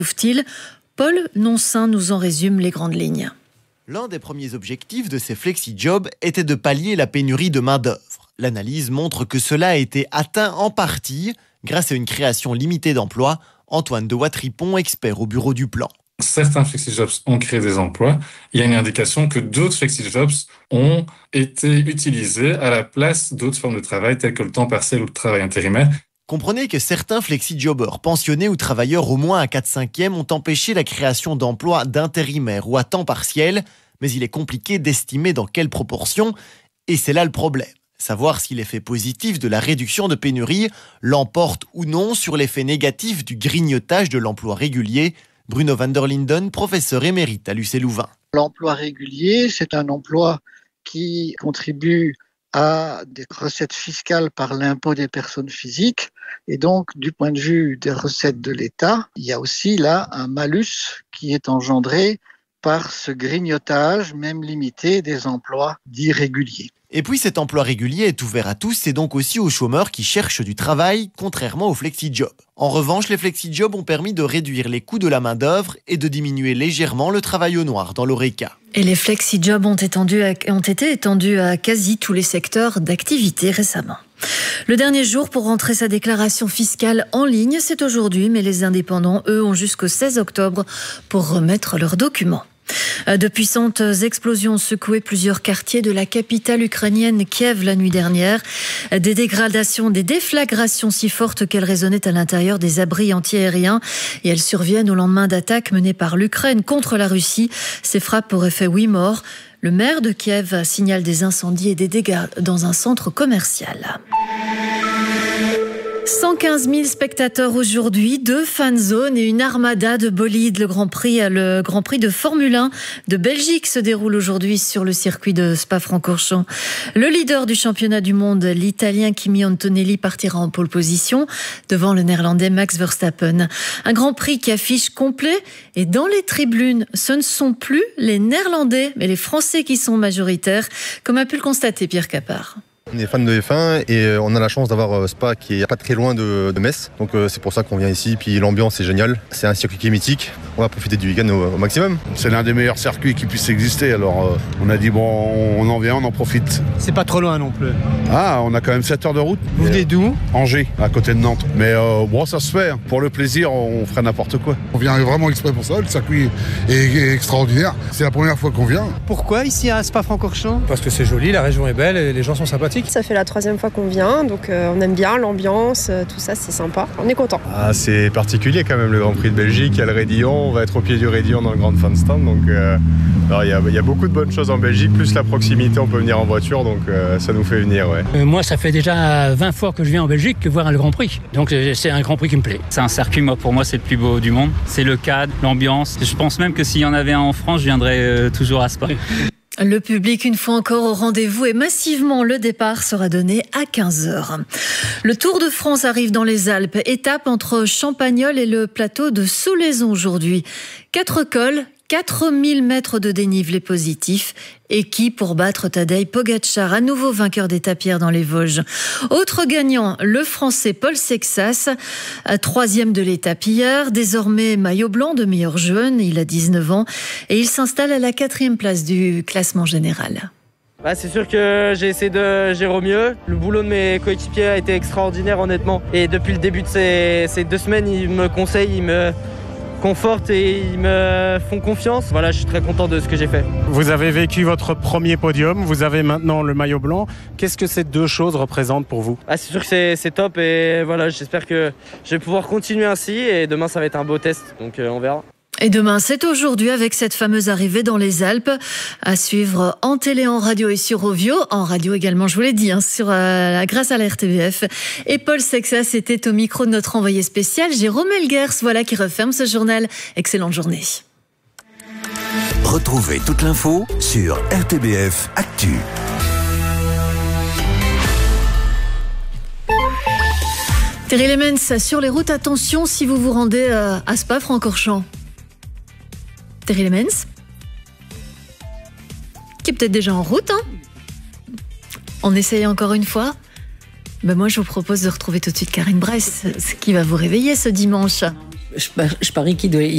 Trouve-t-il ? Paul Noncin nous en résume les grandes lignes. L'un des premiers objectifs de ces flexi-jobs était de pallier la pénurie de main-d'œuvre. L'analyse montre que cela a été atteint en partie grâce à une création limitée d'emplois. Antoine de Watripon, expert au bureau du plan. Certains flexi-jobs ont créé des emplois. Il y a une indication que d'autres flexi-jobs ont été utilisés à la place d'autres formes de travail telles que le temps partiel ou le travail intérimaire. Comprenez que certains flexi-jobbers pensionnés ou travailleurs au moins à 4/5e ont empêché la création d'emplois d'intérimaires ou à temps partiel, mais il est compliqué d'estimer dans quelle proportion, et c'est là le problème. Savoir si l'effet positif de la réduction de pénurie l'emporte ou non sur l'effet négatif du grignotage de l'emploi régulier. Bruno van der Linden, professeur émérite à l'UC Louvain. L'emploi régulier, c'est un emploi qui contribue à des recettes fiscales par l'impôt des personnes physiques. Et donc, du point de vue des recettes de l'État, il y a aussi là un malus qui est engendré par ce grignotage, même limité, des emplois dits réguliers. Et puis cet emploi régulier est ouvert à tous et donc aussi aux chômeurs qui cherchent du travail, contrairement aux flexi-jobs. En revanche, les flexi-jobs ont permis de réduire les coûts de la main-d'œuvre et de diminuer légèrement le travail au noir dans l'Horeca. Et les flexi-jobs ont été étendus à quasi tous les secteurs d'activité récemment. Le dernier jour pour rentrer sa déclaration fiscale en ligne, c'est aujourd'hui, mais les indépendants, eux, ont jusqu'au 16 octobre pour remettre leurs documents. De puissantes explosions ont secoué plusieurs quartiers de la capitale ukrainienne Kiev la nuit dernière. Des déflagrations si fortes qu'elles résonnaient à l'intérieur des abris antiaériens et elles surviennent au lendemain d'attaques menées par l'Ukraine contre la Russie. Ces frappes auraient fait 8 morts. Le maire de Kiev signale des incendies et des dégâts dans un centre commercial. 115 000 spectateurs aujourd'hui, 2 fan zones et une armada de bolides. Le Grand Prix de Formule 1 de Belgique se déroule aujourd'hui sur le circuit de Spa-Francorchamps. Le leader du championnat du monde, l'Italien Kimi Antonelli, partira en pole position devant le Néerlandais Max Verstappen. Un Grand Prix qui affiche complet et dans les tribunes, ce ne sont plus les Néerlandais mais les Français qui sont majoritaires, comme a pu le constater Pierre Capard. On est fan de F1 et on a la chance d'avoir Spa qui est pas très loin de Metz. Donc c'est pour ça qu'on vient ici. Puis l'ambiance est géniale. C'est un circuit qui est mythique. On va profiter du week-end au maximum. C'est l'un des meilleurs circuits qui puisse exister. Alors on a dit bon, on en vient, on en profite. C'est pas trop loin non plus. Ah, on a quand même 7 heures de route. Vous venez d'où ? Angers, à côté de Nantes. Mais bon, ça se fait. Pour le plaisir, on ferait n'importe quoi. On vient vraiment exprès pour ça. Le circuit est extraordinaire. C'est la première fois qu'on vient. Pourquoi ici à Spa-Francorchamps ? Parce que c'est joli, la région est belle et les gens sont sympathiques. Ça fait la 3e fois qu'on vient, donc on aime bien l'ambiance, tout ça, c'est sympa. On est content. Ah, c'est particulier quand même le Grand Prix de Belgique. Il y a le Raidillon, on va être au pied du Raidillon dans le Grand Fan Stand. Donc il y a beaucoup de bonnes choses en Belgique, plus la proximité, on peut venir en voiture, donc ça nous fait venir. Ouais. Moi, ça fait déjà 20 fois que je viens en Belgique que voir le Grand Prix. Donc c'est un Grand Prix qui me plaît. C'est un circuit, pour moi, c'est le plus beau du monde. C'est le cadre, l'ambiance. Je pense même que s'il y en avait un en France, je viendrais toujours à Spa. Le public, une fois encore, au rendez-vous et massivement, le départ sera donné à 15h. Le Tour de France arrive dans les Alpes. Étape entre Champagnole et le plateau de Soulaison aujourd'hui. 4 cols, 4000 mètres de dénivelé positif. Et qui pour battre Tadej Pogačar, à nouveau vainqueur des tapières dans les Vosges. Autre gagnant, le Français Paul Sexas, 3e de l'étape hier, désormais maillot blanc de meilleur jeune, il a 19 ans et il s'installe à la 4e place du classement général. C'est sûr que j'ai essayé de gérer au mieux. Le boulot de mes coéquipiers a été extraordinaire honnêtement. Et depuis le début de ces 2 semaines, ils me conseillent, ils me confortent et ils me font confiance. Voilà, je suis très content de ce que j'ai fait. Vous avez vécu votre premier podium, vous avez maintenant le maillot blanc. Qu'est-ce que ces 2 choses représentent pour vous ? C'est sûr que c'est top et voilà, j'espère que je vais pouvoir continuer ainsi et demain ça va être un beau test, donc on verra. Et demain, c'est aujourd'hui avec cette fameuse arrivée dans les Alpes à suivre en télé, en radio et sur Rovio. En radio également, je vous l'ai dit, grâce à la RTBF. Et Paul Sexas était au micro de notre envoyé spécial, Jérôme Elguers, voilà qui referme ce journal. Excellente journée. Retrouvez toute l'info sur RTBF Actu. Thierry Lemens, sur les routes, attention si vous vous rendez à Spa-Francorchamps. Thierry Lemens, qui est peut-être déjà en route. On essaye encore une fois. Moi, je vous propose de retrouver tout de suite Karine Bress, ce qui va vous réveiller ce dimanche. Je parie qu'il doit